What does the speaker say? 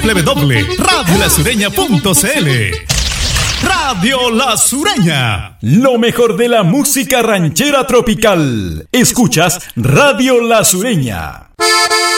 www.radiolasureña.cl. Radio La Sureña. Lo mejor de la música ranchera tropical. Escuchas Radio La Sureña.